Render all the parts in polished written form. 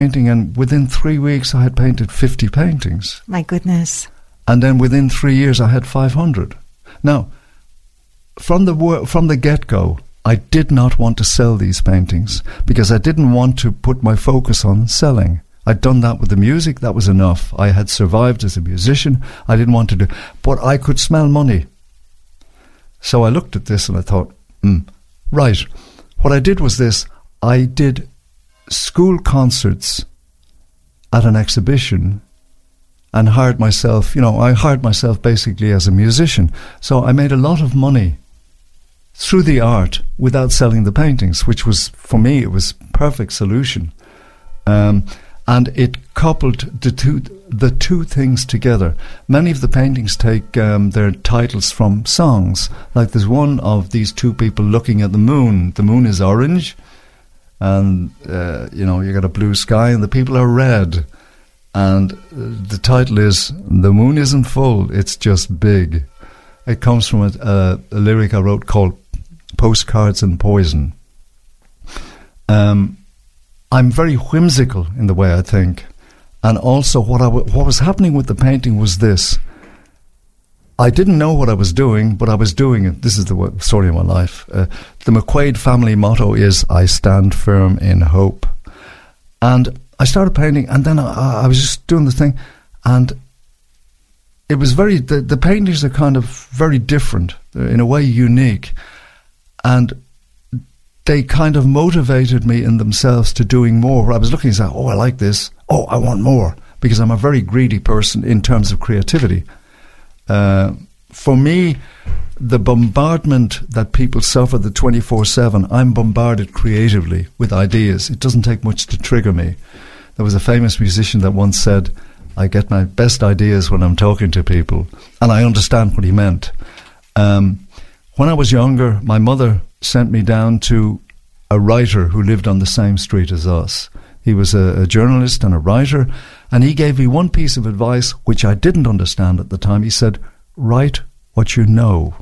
painting, and within 3 weeks I had painted 50 paintings. My goodness. And then within 3 years I had 500. Now, from the get-go, I did not want to sell these paintings because I didn't want to put my focus on selling. I'd done that with the music, that was enough. I had survived as a musician, I didn't want to do, but I could smell money. So I looked at this and I thought, right, what I did was this, I did school concerts at an exhibition and hired myself, I hired myself basically as a musician. So I made a lot of money through the art without selling the paintings, which was, for me, it was perfect solution. And it coupled the two things together. Many of the paintings take their titles from songs. Like there's one of these two people looking at the moon. The moon is orange, and you got a blue sky, and the people are red. And the title is "The Moon Isn't Full, It's Just Big." It comes from a lyric I wrote called "Postcards and Poison." I'm very whimsical in the way I think, and also what was happening with the painting was this. I didn't know what I was doing, but I was doing it. This is the story of my life. The McQuaid family motto is, "I stand firm in hope." And I started painting, and then I was just doing the thing, and it was the paintings are kind of very different, in a way unique, and they kind of motivated me in themselves to doing more. I was looking and saying, I like this. I want more, because I'm a very greedy person in terms of creativity. For me, the bombardment that people suffer, the 24/7, I'm bombarded creatively with ideas. It doesn't take much to trigger me. There was a famous musician that once said, I get my best ideas when I'm talking to people, and I understand what he meant. When I was younger, my mother sent me down to a writer who lived on the same street as us. He was a journalist and a writer, and he gave me one piece of advice which I didn't understand at the time. He said, write what you know.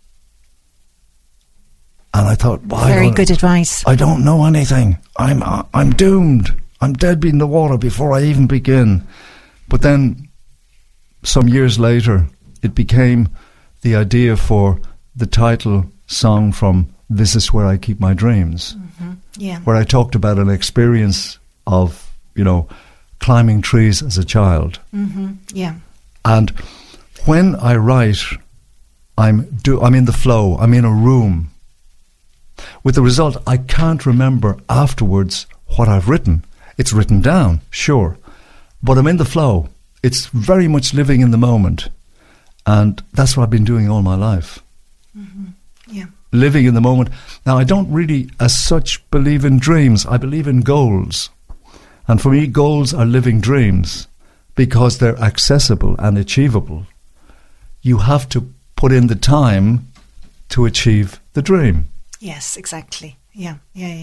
And I thought, very good advice. I don't know anything. I'm doomed. I'm dead in the water before I even begin. But then, some years later, it became the idea for the title song from This Is Where I Keep My Dreams, where I talked about an experience of, climbing trees as a child. And when I write, I'm in the flow, I'm in a room. With the result, I can't remember afterwards what I've written. It's written down, sure, but I'm in the flow. It's very much living in the moment, and that's what I've been doing all my life. Living in the moment. Now, I don't really, as such, believe in dreams. I believe in goals. And for me, goals are living dreams because they're accessible and achievable. You have to put in the time to achieve the dream. Yes, exactly. Yeah.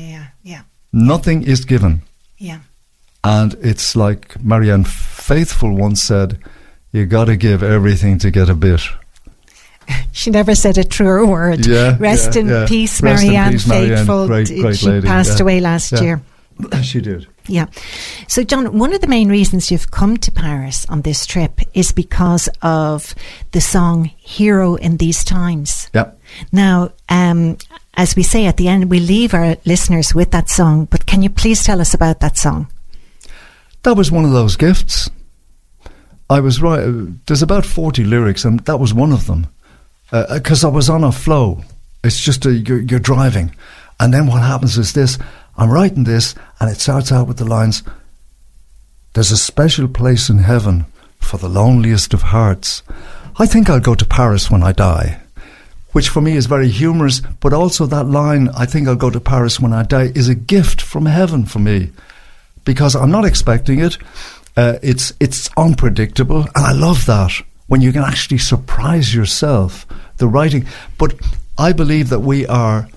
Nothing is given. Yeah. And it's like Marianne Faithfull once said, you got to give everything to get a bit. She never said a truer word. Rest in peace, Marianne Faithfull. Great she lady. Passed away last year. She did. Yeah. So, John, one of the main reasons you've come to Paris on this trip is because of the song Hero in These Times. Yeah. Now, as we say at the end, we leave our listeners with that song, but can you please tell us about that song? That was one of those gifts. I was right. There's about 40 lyrics, and that was one of them. Because I was on a flow. It's just you're driving. And then what happens is this. I'm writing this, and it starts out with the lines, there's a special place in heaven for the loneliest of hearts. I think I'll go to Paris when I die. Which for me is very humorous, but also that line, I think I'll go to Paris when I die, is a gift from heaven for me. Because I'm not expecting it. It's unpredictable, and I love that. When you can actually surprise yourself, the writing. But I believe that we are,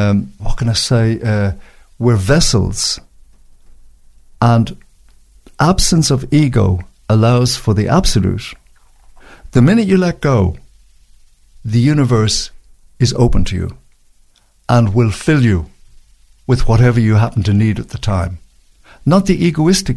we're vessels. And absence of ego allows for the absolute. The minute you let go, the universe is open to you and will fill you with whatever you happen to need at the time. not the egoistic